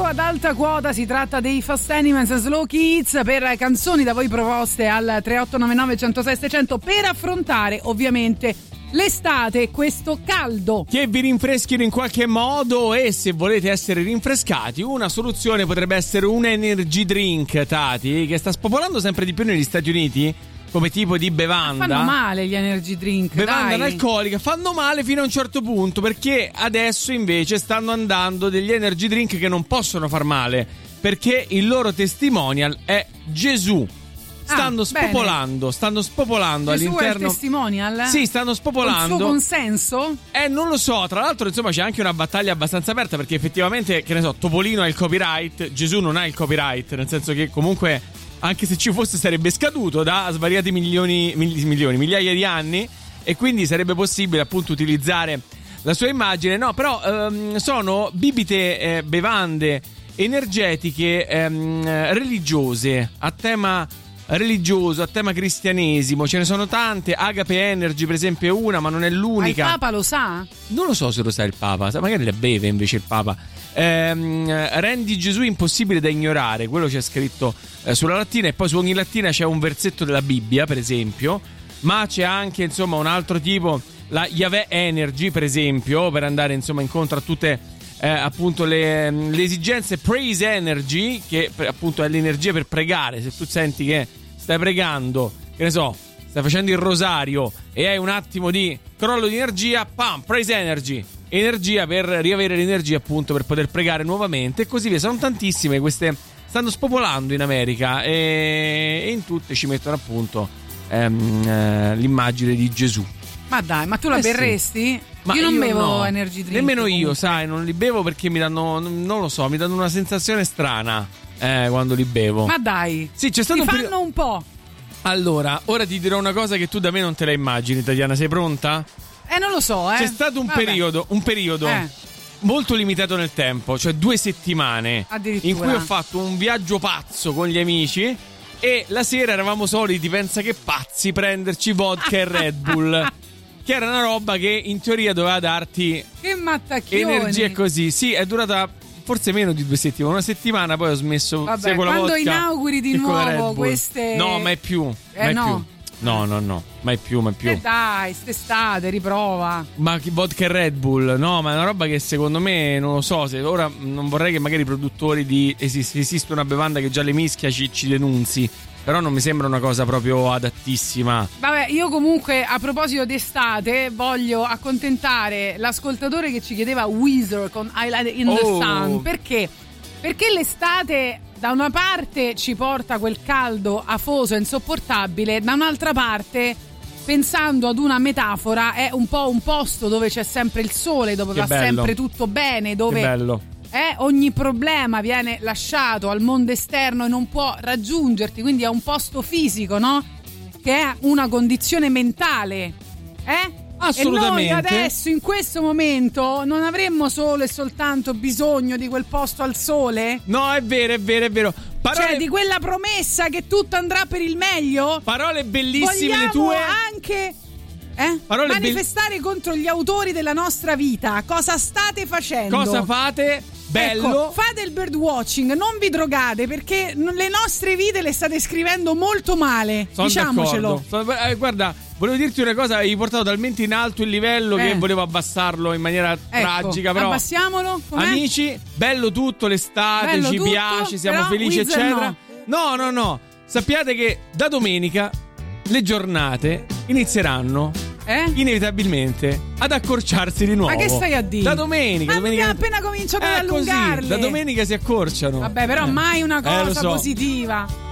ad alta quota, si tratta dei Fast Animals Slow Kids per canzoni da voi proposte al 3899 106 600 per affrontare ovviamente l'estate e questo caldo. Che vi rinfreschino in qualche modo, e se volete essere rinfrescati una soluzione potrebbe essere un energy drink, Tati, che sta spopolando sempre di più negli Stati Uniti come tipo di bevanda. Fanno male gli energy drink, bevanda dai. analcolica, fanno male fino a un certo punto, perché adesso invece stanno andando degli energy drink che non possono far male, perché il loro testimonial è Gesù. Stanno spopolando Gesù all'interno. È il testimonial? Sì, stanno spopolando. Con il suo consenso? Non lo so, tra l'altro insomma c'è anche una battaglia abbastanza aperta, perché effettivamente, che ne so, Topolino ha il copyright, Gesù non ha il copyright, nel senso che comunque anche se ci fosse sarebbe scaduto da svariati migliaia di anni, e quindi sarebbe possibile appunto utilizzare la sua immagine. No, però sono bibite bevande energetiche religiose, a tema religioso, a tema cristianesimo. Ce ne sono tante. Agape Energy per esempio è una, ma non è l'unica. Ma il Papa lo sa? Non lo so se lo sa il Papa, magari le beve invece il Papa. Rendi Gesù impossibile da ignorare, quello c'è scritto sulla lattina, e poi su ogni lattina c'è un versetto della Bibbia per esempio, ma c'è anche insomma un altro tipo, la Yahweh Energy per esempio, per andare insomma incontro a tutte appunto le esigenze. Praise Energy, che appunto è l'energia per pregare. Se tu senti che stai pregando, che ne so, stai facendo il rosario e hai un attimo di crollo di energia, pam, Praise Energy, energia per riavere l'energia appunto per poter pregare nuovamente, e così via. Sono tantissime queste, stanno spopolando in America, e in tutte ci mettono appunto l'immagine di Gesù. Ma dai, ma tu la berresti? Sì. Ma io non bevo no, energy drink. Nemmeno io, sai, non li bevo perché mi danno, non lo so, mi danno una sensazione strana quando li bevo. Ma dai, sì, c'è stato fanno un po'. Allora, ora ti dirò una cosa che tu da me non te la immagini, Tatiana, sei pronta? Non lo so, C'è stato un periodo molto limitato nel tempo, cioè 2 settimane, in cui ho fatto un viaggio pazzo con gli amici, e la sera eravamo soliti, pensa che pazzi, prenderci vodka e Red Bull, che era una roba che in teoria doveva darti che mattacchioni, energia così. Sì, è durata forse meno di 2 settimane, una settimana, poi ho smesso. Vabbè, sia con la quando vodka inauguri di nuovo queste... No, mai più, mai no. più. No, mai più. Dai, st'estate, riprova. Ma vodka e Red Bull, no, ma è una roba che secondo me, non lo so, se ora non vorrei che magari i produttori di esiste una bevanda che già le mischia ci denunzi, però non mi sembra una cosa proprio adattissima. Vabbè, io comunque a proposito d'estate voglio accontentare l'ascoltatore che ci chiedeva Weezer con Highlight in the Sun. Perché? Perché l'estate da una parte ci porta quel caldo afoso e insopportabile, da un'altra parte, pensando ad una metafora, è un po' un posto dove c'è sempre il sole, dove va sempre tutto bene, dove ogni problema viene lasciato al mondo esterno e non può raggiungerti, quindi è un posto fisico, no? Che è una condizione mentale, Assolutamente. E noi adesso, in questo momento, non avremmo solo e soltanto bisogno di quel posto al sole? No, è vero. Cioè, di quella promessa che tutto andrà per il meglio? Parole bellissime. Vogliamo le tue. Anche manifestare contro gli autori della nostra vita. Cosa state facendo? Cosa fate? Bello. Ecco, fate il birdwatching, non vi drogate, perché le nostre vite le state scrivendo molto male. Sono diciamocelo. Guarda, volevo dirti una cosa, hai portato talmente in alto il livello che volevo abbassarlo in maniera tragica, però abbassiamolo. Com'è? Amici, bello tutto, l'estate, ci piace, siamo felici, eccetera. No. Sappiate che da domenica le giornate inizieranno inevitabilmente ad accorciarsi di nuovo. Ma che stai a dire? Da domenica. Abbiamo appena cominciato ad allungarle. Così, da domenica si accorciano. Vabbè, però mai una cosa positiva.